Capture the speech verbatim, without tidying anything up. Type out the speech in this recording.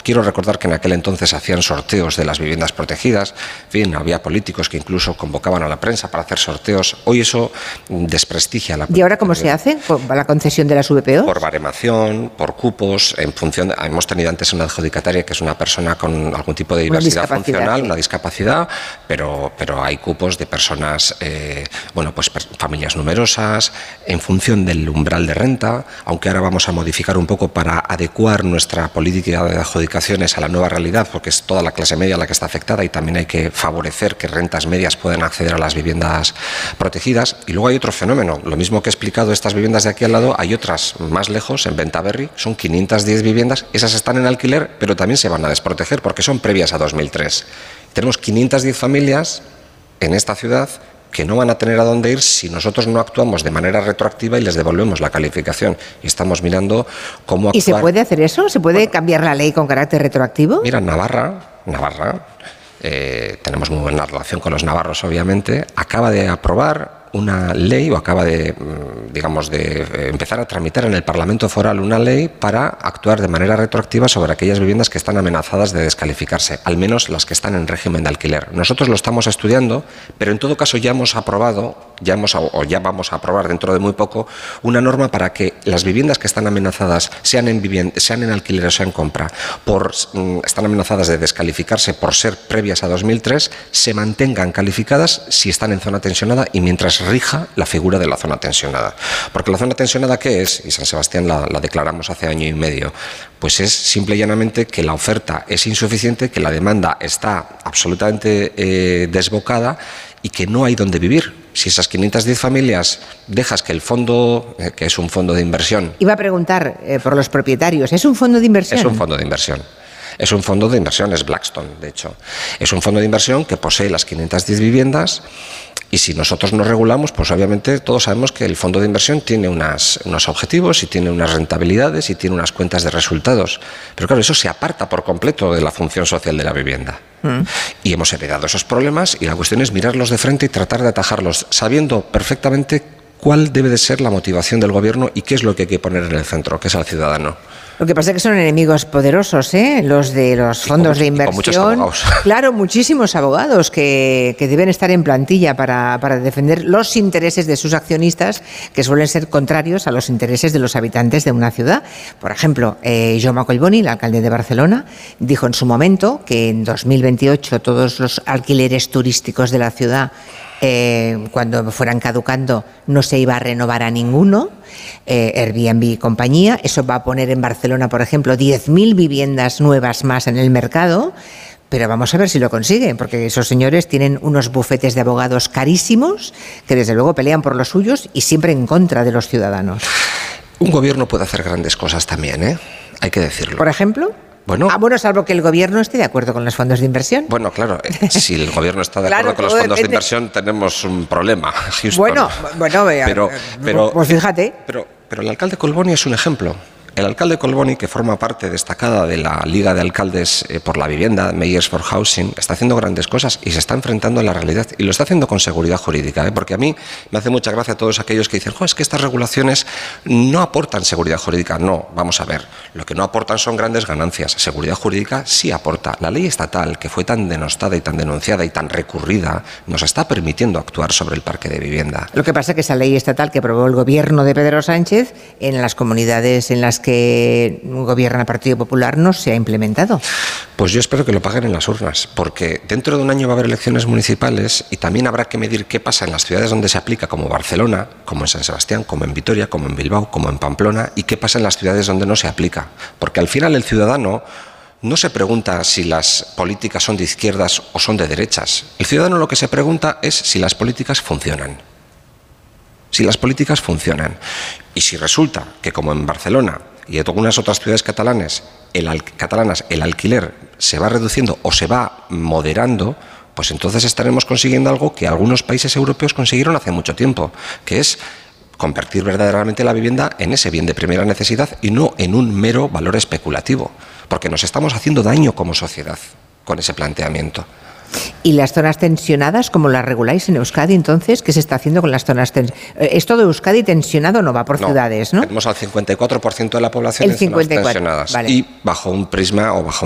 Quiero recordar que en aquel entonces hacían sorteos de las viviendas protegidas. En fin, había políticos que incluso convocaban a la prensa para hacer sorteos. Hoy eso desprestigia la... ¿Y ahora cómo se hace? ¿Por la concesión de las V P O? Por baremación, por cupos, en función de... Hemos tenido antes una adjudicataria que es una persona con algún tipo de diversidad una funcional, sí. una discapacidad, pero, pero hay cupos de personas, eh, bueno, pues familias numerosas, en función del umbral de renta, aunque ahora vamos a modificar un poco para adecuar nuestra política de adjudicaciones a la nueva realidad, porque es toda la clase media la que está afectada y también hay que favorecer que rentas medias puedan acceder a las viviendas protegidas. Y luego hay otro fenómeno, lo mismo que he explicado estas viviendas de aquí al lado, hay otras más lejos, en Bentaberri, son quinientas diez viviendas, esas están en alquiler, pero también se van a desproteger porque son previas a dos mil tres. Tenemos quinientas diez familias en esta ciudad que no van a tener a dónde ir si nosotros no actuamos de manera retroactiva y les devolvemos la calificación. Y estamos mirando cómo actuar. ¿Y se puede hacer eso? ¿Se puede bueno, cambiar la ley con carácter retroactivo? Mira, Navarra, Navarra, eh, tenemos muy buena relación con los navarros, obviamente, acaba de aprobar una ley o acaba de, digamos, de empezar a tramitar en el Parlamento Foral una ley para actuar de manera retroactiva sobre aquellas viviendas que están amenazadas de descalificarse, al menos las que están en régimen de alquiler. Nosotros lo estamos estudiando, pero en todo caso ya hemos aprobado, ya hemos o ya vamos a aprobar dentro de muy poco una norma para que las viviendas que están amenazadas, sean en vivienda, sean en alquiler o sean en compra, por, están amenazadas de descalificarse por ser previas a dos mil tres, se mantengan calificadas si están en zona tensionada y mientras rija la figura de la zona tensionada. Porque la zona tensionada, ¿qué es? Y San Sebastián la, la declaramos hace año y medio. Pues es simple y llanamente que la oferta es insuficiente, que la demanda está absolutamente eh, desbocada y que no hay donde vivir. Si esas quinientas diez familias dejas que el fondo, eh, que es un fondo de inversión... Iba a preguntar eh, por los propietarios, ¿es un fondo de inversión? Es un fondo de inversión. Es un fondo de inversión, es Blackstone, de hecho. Es un fondo de inversión que posee las quinientas diez viviendas. Y si nosotros nos regulamos, pues obviamente todos sabemos que el fondo de inversión tiene unas, unos objetivos y tiene unas rentabilidades y tiene unas cuentas de resultados. Pero claro, eso se aparta por completo de la función social de la vivienda. Mm. Y hemos heredado esos problemas y la cuestión es mirarlos de frente y tratar de atajarlos, sabiendo perfectamente cuál debe de ser la motivación del gobierno y qué es lo que hay que poner en el centro, que es al ciudadano. Lo que pasa es que son enemigos poderosos, ¿eh? Los de los fondos de inversión. Con muchos abogados. Claro, muchísimos abogados que, que deben estar en plantilla para, para defender los intereses de sus accionistas, que suelen ser contrarios a los intereses de los habitantes de una ciudad. Por ejemplo, eh, Jaume Collboni, el alcalde de Barcelona, dijo en su momento que en dos mil veintiocho todos los alquileres turísticos de la ciudad, Eh, cuando fueran caducando, no se iba a renovar a ninguno, eh, Airbnb y compañía. Eso va a poner en Barcelona, por ejemplo, diez mil viviendas nuevas más en el mercado, pero vamos a ver si lo consiguen, porque esos señores tienen unos bufetes de abogados carísimos que desde luego pelean por los suyos y siempre en contra de los ciudadanos. Un gobierno puede hacer grandes cosas también, ¿eh? Hay que decirlo. ¿Por ejemplo? Bueno, ah, bueno, salvo que el gobierno esté de acuerdo con los fondos de inversión. Bueno, claro, si el gobierno está de acuerdo claro, con los fondos depende. de inversión, tenemos un problema, Houston. Bueno, bueno, pero, pero, pues fíjate. Pero, pero el alcalde Collboni es un ejemplo. El alcalde Collboni, que forma parte destacada de la Liga de Alcaldes eh, por la Vivienda, Mayors for Housing, está haciendo grandes cosas y se está enfrentando a la realidad. Y lo está haciendo con seguridad jurídica, ¿eh? Porque a mí me hace mucha gracia a todos aquellos que dicen, jo, es que estas regulaciones no aportan seguridad jurídica. No, vamos a ver, lo que no aportan son grandes ganancias. Seguridad jurídica sí aporta. La ley estatal, que fue tan denostada y tan denunciada y tan recurrida, nos está permitiendo actuar sobre el parque de vivienda. Lo que pasa es que esa ley estatal que aprobó el gobierno de Pedro Sánchez, en las comunidades en las que que gobierna el Partido Popular, no se ha implementado. Pues yo espero que lo paguen en las urnas, porque dentro de un año va a haber elecciones municipales y también habrá que medir qué pasa en las ciudades donde se aplica, como Barcelona, como en San Sebastián, como en Vitoria, como en Bilbao, como en Pamplona, y qué pasa en las ciudades donde no se aplica. Porque al final el ciudadano no se pregunta si las políticas son de izquierdas o son de derechas. El ciudadano lo que se pregunta es si las políticas funcionan. Si las políticas funcionan. Y si resulta que, como en Barcelona y en algunas otras ciudades catalanes, el al, catalanas, el alquiler se va reduciendo o se va moderando, pues entonces estaremos consiguiendo algo que algunos países europeos consiguieron hace mucho tiempo, que es convertir verdaderamente la vivienda en ese bien de primera necesidad y no en un mero valor especulativo, porque nos estamos haciendo daño como sociedad con ese planteamiento. ¿Y las zonas tensionadas, cómo las reguláis en Euskadi entonces? ¿Qué se está haciendo con las zonas tensionadas? ¿Es todo Euskadi tensionado o no? Va por no, ciudades, ¿no? Tenemos al cincuenta y cuatro por ciento de la población el en zonas tensionadas. Vale. Y bajo un prisma o bajo